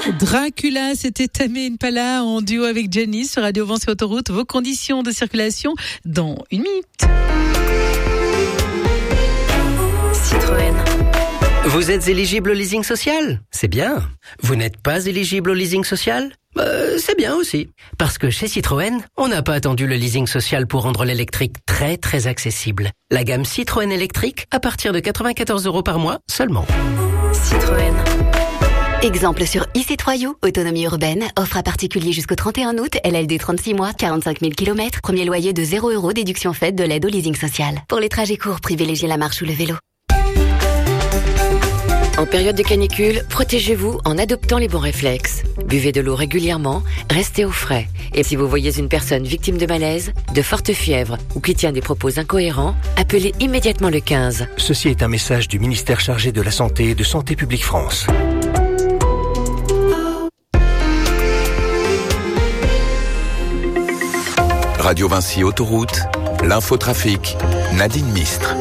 Dracula, c'était Tame Impala en duo avec Jenny sur Radio Vence et Autoroute. Vos conditions de circulation dans une minute. Citroën. Vous êtes éligible au leasing social ? C'est bien. Vous n'êtes pas éligible au leasing social ? C'est bien aussi. Parce que chez Citroën, on n'a pas attendu le leasing social pour rendre l'électrique très très accessible. La gamme Citroën électrique à partir de 94 € par mois seulement. Citroën. Exemple sur e-C3 U, autonomie urbaine, offre à particulier jusqu'au 31 août, LLD 36 mois, 45 000 km, premier loyer de 0 €, déduction faite de l'aide au leasing social. Pour les trajets courts, privilégiez la marche ou le vélo. En période de canicule, protégez-vous en adoptant les bons réflexes. Buvez de l'eau régulièrement, restez au frais. Et si vous voyez une personne victime de malaise, de forte fièvre ou qui tient des propos incohérents, appelez immédiatement le 15. Ceci est un message du ministère chargé de la Santé et de Santé publique France. Radio Vinci Autoroute, l'infotrafic, Nadine Mistre.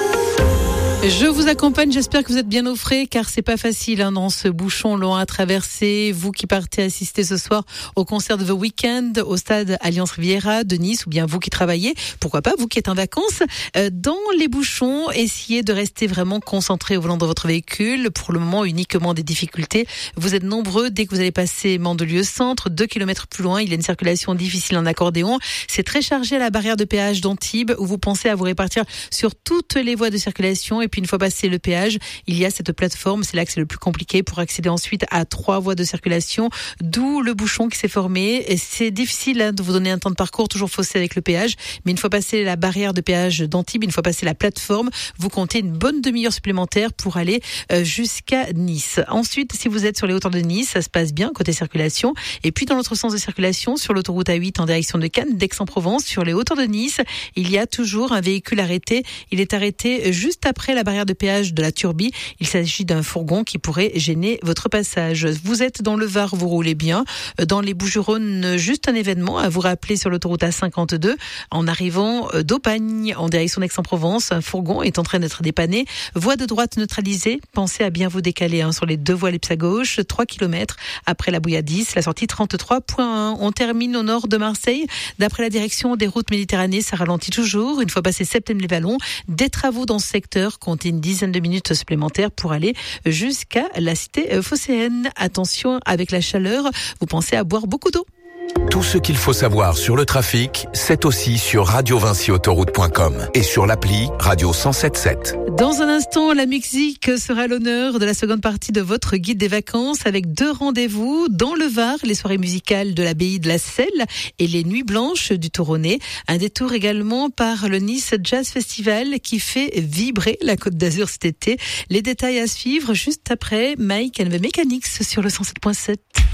Je vous accompagne, j'espère que vous êtes bien au frais car c'est pas facile dans ce bouchon long à traverser. Vous qui partez assister ce soir au concert de The Weeknd au stade Alliance Riviera de Nice ou bien vous qui travaillez, pourquoi pas vous qui êtes en vacances. Dans les bouchons, essayez de rester vraiment concentré au volant de votre véhicule. Pour le moment, uniquement des difficultés. Vous êtes nombreux dès que vous allez passer Mandelieu Centre, 2 km plus loin, il y a une circulation difficile en accordéon. C'est très chargé à la barrière de péage d'Antibes où vous pensez à vous répartir sur toutes les voies de circulation. Et puis une fois passé le péage, il y a cette plateforme, c'est là que c'est le plus compliqué pour accéder ensuite à 3 voies de circulation, d'où le bouchon qui s'est formé. Et c'est difficile de vous donner un temps de parcours toujours faussé avec le péage, mais une fois passé la barrière de péage d'Antibes, une fois passé la plateforme, vous comptez une bonne demi-heure supplémentaire pour aller jusqu'à Nice. Ensuite, si vous êtes sur les hauteurs de Nice, ça se passe bien côté circulation. Et puis dans l'autre sens de circulation, sur l'autoroute A8 en direction de Cannes, d'Aix-en-Provence, sur les hauteurs de Nice, il y a toujours un véhicule arrêté. Il est arrêté juste après la barrière de péage de la Turbie. Il s'agit d'un fourgon qui pourrait gêner votre passage. Vous êtes dans le Var, vous roulez bien. Dans les Bouches-du-Rhône, juste un événement à vous rappeler sur l'autoroute A52. En arrivant d'Aubagne, en direction d'Aix-en-Provence, un fourgon est en train d'être dépanné. Voie de droite neutralisée. Pensez à bien vous décaler sur les 2 voies à gauche. 3 km après la Bouilladis, la sortie 33.1. On termine au nord de Marseille. D'après la direction des routes Méditerranée, ça ralentit toujours. Une fois passé Septèmes-les-Vallons, des travaux dans ce secteur comptent une dizaine de minutes supplémentaires pour aller jusqu'à la cité phocéenne. Attention avec la chaleur, vous pensez à boire beaucoup d'eau. Tout ce qu'il faut savoir sur le trafic, c'est aussi sur radiovinciautoroute.com et sur l'appli Radio 107.7. Dans un instant, la musique sera à l'honneur de la seconde partie de votre guide des vacances avec 2 rendez-vous dans le Var, les soirées musicales de l'abbaye de la Selle et les nuits blanches du Toronnet. Un détour également par le Nice Jazz Festival qui fait vibrer la Côte d'Azur cet été. Les détails à suivre juste après Mike and the Mechanics sur le 107.7.